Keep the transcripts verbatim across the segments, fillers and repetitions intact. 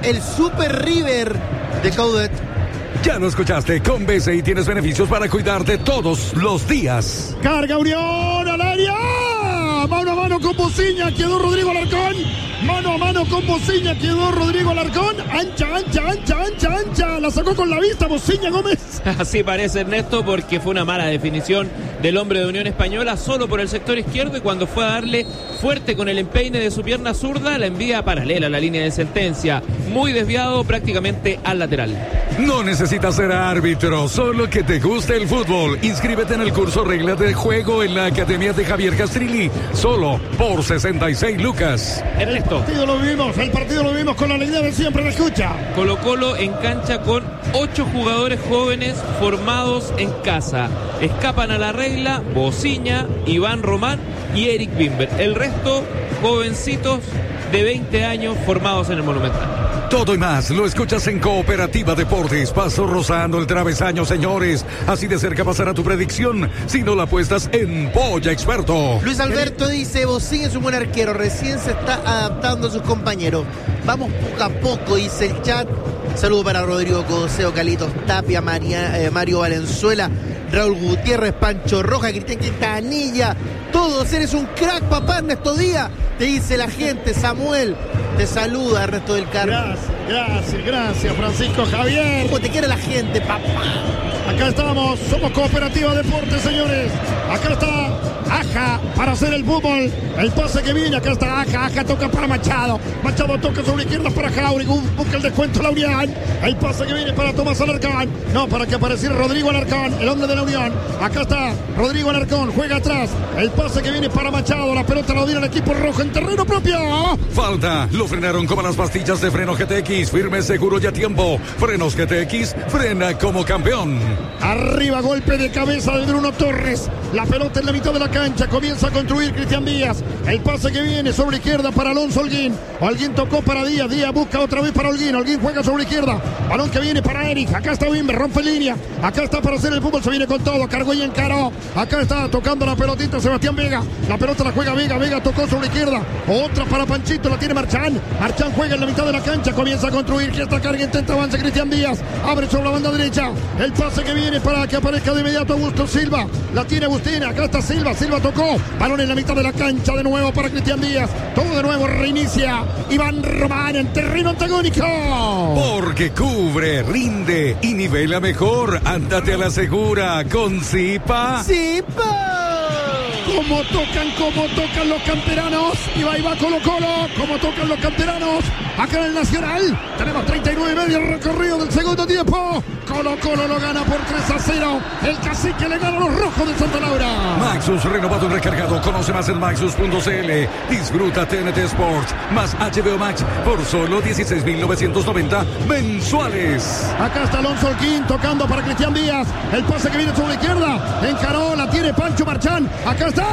el Super River de Coudet. Ya lo escuchaste, con B C I tienes beneficios para cuidarte todos los días. Carga Unión al área. Mano a mano con Bociña, quedó Rodrigo Alarcón. Mano a mano con Bociña, quedó Rodrigo Alarcón. Ancha, ancha, ancha, ancha, ancha. La sacó con la vista Bociña Gómez. Así parece, Ernesto, porque fue una mala definición del hombre de Unión Española, solo por el sector izquierdo, y cuando fue a darle fuerte con el empeine de su pierna zurda, la envía paralela a la línea de sentencia. Muy desviado prácticamente al lateral. No necesitas ser árbitro, solo que te guste el fútbol. Inscríbete en el curso Reglas de Juego en la Academia de Javier Castrilli, solo por sesenta y seis lucas. Ernesto. El partido lo vivimos, el partido lo vivimos con la alegría de siempre, la escucha. Colo Colo en cancha con ocho jugadores jóvenes formados en casa. Escapan a la regla Bociña, Iván Román y Eric Bimber. El resto, jovencitos de veinte años formados en el Monumental. Todo y más lo escuchas en Cooperativa Deportes. Paso rozando el travesaño, señores. Así de cerca pasará tu predicción si no la apuestas en Polla Experto. Luis Alberto dice, Bociña es un buen arquero, recién se está adaptando a sus compañeros. Vamos poco a poco, dice el chat. Saludo para Rodrigo Codoseo, Calitos Tapia, María, eh, Mario Valenzuela, Raúl Gutiérrez, Pancho Roja, Cristian Quintanilla. Todos, eres un crack, papá, Ernesto Díaz. Te dice la gente. Samuel te saluda, Ernesto del Carmen. Gracias, gracias, gracias, Francisco Javier. ¿Cómo te quiere la gente, papá? Acá estamos, somos Cooperativa Deportes, señores. Acá está Aja para hacer el fútbol. El pase que viene, acá está Aja. Aja toca para Machado. Machado toca sobre izquierda para Jauregui. Busca el descuento la Unión. El pase que viene para Tomás Alarcón. No, para que apareciera Rodrigo Alarcón, el hombre de la Unión. Acá está Rodrigo Alarcón, juega atrás. El pase que viene para Machado. La pelota la viene el equipo rojo en terreno propio. Falta, lo frenaron como las pastillas de freno G T X. Firme, seguro y a tiempo. Frenos G T X, frena como campeón. Arriba, golpe de cabeza de Bruno Torres. La pelota en la mitad de la cancha. Comienza a construir Cristian Díaz. El pase que viene sobre izquierda para Alonso Holguín. Holguín tocó para Díaz. Díaz busca otra vez para Holguín. Holguín juega sobre izquierda. Balón que viene para Eric. Acá está Bimber, rompe línea. Acá está para hacer el fútbol. Se viene con todo. Cargó y encaró. Acá está tocando la pelotita Sebastián Vega. La pelota la juega Vega. Vega tocó sobre izquierda. Otra para Panchito. La tiene Marchán. Marchán juega en la mitad de la cancha. Comienza a construir. Que esta carga intenta avance Cristian Díaz. Abre sobre la banda derecha. El pase que viene para que aparezca de inmediato Augusto Silva. La tiene Agustina. Acá está Silva. Silva tocó. Balón en la mitad de la cancha de nuevo para Cristian Díaz. Todo de nuevo reinicia Iván Román en terreno antagónico. Porque cubre, rinde y nivela mejor. Ándate a la segura con Zipa. ¡Zipa! Como tocan, como tocan los canteranos. Y va, y va Colo Colo. Como tocan los canteranos. Acá en el Nacional. Tenemos treinta y nueve y medio recorrido del segundo tiempo. Colo Colo lo gana por tres a cero. El Cacique le gana a los rojos de Santa Laura. Maxus renovado y recargado. Conoce más en maxus punto c l. Disfruta T N T Sports más H B O Max por solo dieciséis mil novecientos noventa mensuales. Acá está Alonso Holguín tocando para Cristian Díaz. El pase que viene sobre la izquierda. Encaró, la tiene Pancho Marchán. Acá está.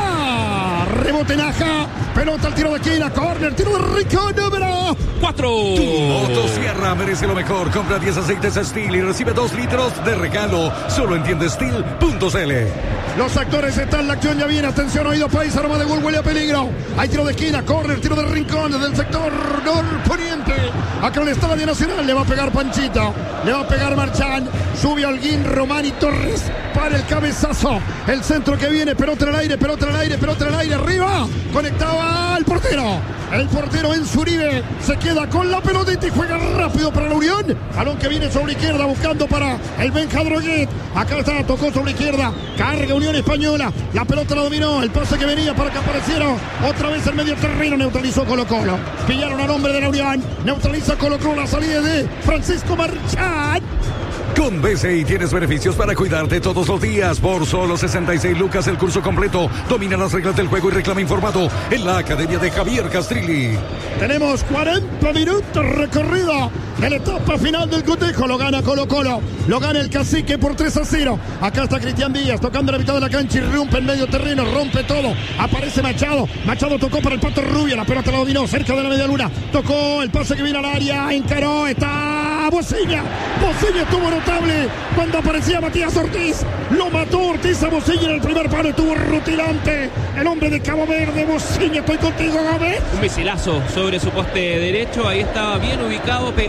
Rebote Naja. Pelota al tiro de esquina. Corner, tiro de Rico número cuatro. Tu motosierra merece lo mejor. Compra diez aceites Steel y recibe dos litros de regalo. Solo entiende steel punto c l. Los actores están, la acción ya viene. Atención, oído país, arma de gol, huele a peligro. Hay tiro de esquina, corner, tiro de rincón desde el sector norponiente. Acá en el Estadio Nacional le va a pegar Panchito. Le va a pegar Marchán. Sube Holguín, Román y Torres para el cabezazo. El centro que viene, pelota en el aire, pelota en el aire, pelota en el aire, arriba. Conectaba al portero. El portero en Zuribe se queda con la pelotita y juega rápido para la Unión. Balón que viene sobre izquierda buscando para el Benja Droguet. Acá está, tocó sobre izquierda. Carga Unión Española. La pelota la dominó. El pase que venía para que apareciera otra vez el medio terreno. Neutralizó Colo Colo. Pillaron al hombre de la Unión. Neutraliza Colo Colo la salida de Francisco Marchán. Con B C I tienes beneficios para cuidarte todos los días. Por solo sesenta y seis lucas el curso completo. Domina las reglas del juego y reclama informado en la Academia de Javier Castrilli. Tenemos cuarenta minutos recorrido en la etapa final del cotejo. Lo gana Colo Colo. Lo gana el Cacique por tres a cero. Acá está Cristian Díaz tocando la mitad de la cancha y rompe en medio terreno. Rompe todo. Aparece Machado. Machado tocó para el Pato Rubio. La pelota la dominó cerca de la media luna. Tocó el pase que viene al área. Encaró. Está Bociña. Bociña estuvo notable cuando aparecía Matías Ortiz. Lo mató Ortiz a Bociña en el primer palo. Estuvo rutilante el hombre de Cabo Verde. Bociña, estoy contigo, Gómez. Un misilazo sobre su poste derecho. Ahí estaba bien ubicado.